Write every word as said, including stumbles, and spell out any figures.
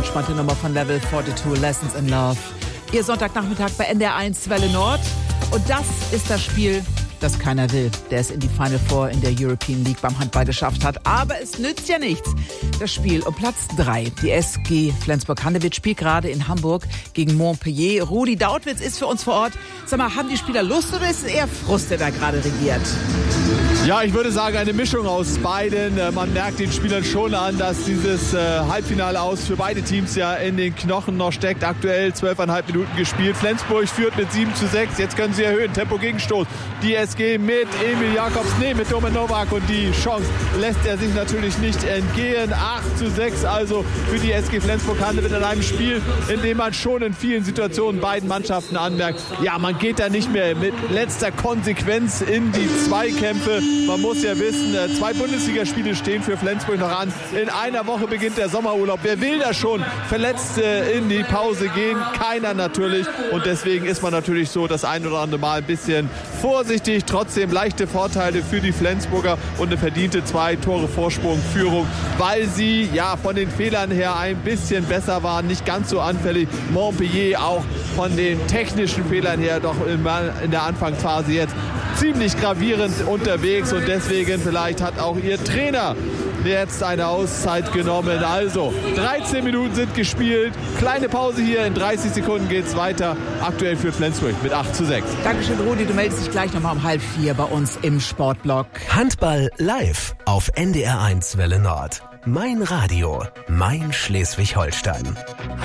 entspannte Nummer von Level zweiundvierzig, Lessons in Love. Ihr Sonntagnachmittag bei N D R eins Welle Nord. Und das ist das Spiel, das keiner will, der es in die Final Four in der European League beim Handball geschafft hat. Aber es nützt ja nichts. Das Spiel um Platz drei. Die S G Flensburg-Handewitt spielt gerade in Hamburg gegen Montpellier. Rudi Dautwitz ist für uns vor Ort. Sag mal, haben die Spieler Lust oder ist es eher Frust, der da gerade regiert? Ja, ich würde sagen, eine Mischung aus beiden. Man merkt den Spielern schon an, dass dieses äh, Halbfinale aus für beide Teams ja in den Knochen noch steckt. Aktuell zwölfeinhalb Minuten gespielt. Flensburg führt mit sieben zu sechs. Jetzt können sie erhöhen. Tempo-Gegenstoß. Die S G mit Emil Jakobs, nee, mit Domen Novak. Und die Chance lässt er sich natürlich nicht entgehen. acht zu sechs also für die S G Flensburg-Handewitt in einem Spiel, in dem man schon in vielen Situationen beiden Mannschaften anmerkt, ja, man geht da nicht mehr mit letzter Konsequenz in die Zweikämpfe. Man muss ja wissen, zwei Bundesligaspiele stehen für Flensburg noch an. In einer Woche beginnt der Sommerurlaub. Wer will da schon verletzt in die Pause gehen? Keiner natürlich. Und deswegen ist man natürlich so das ein oder andere Mal ein bisschen vorsichtig. Trotzdem leichte Vorteile für die Flensburger und eine verdiente zwei Tore Vorsprung Führung, weil sie ja von den Fehlern her ein bisschen besser waren, nicht ganz so anfällig. Montpellier auch von den technischen Fehlern her doch in der Anfangsphase jetzt ziemlich gravierend unterwegs und deswegen vielleicht hat auch ihr Trainer jetzt eine Auszeit genommen. Also dreizehn Minuten sind gespielt, kleine Pause hier, in dreißig Sekunden geht es weiter. Aktuell führt Flensburg mit acht zu sechs. Dankeschön, Rudi, du meldest dich gleich nochmal um halb vier bei uns im Sportblock. Handball live auf N D R eins Welle Nord. Mein Radio, mein Schleswig-Holstein.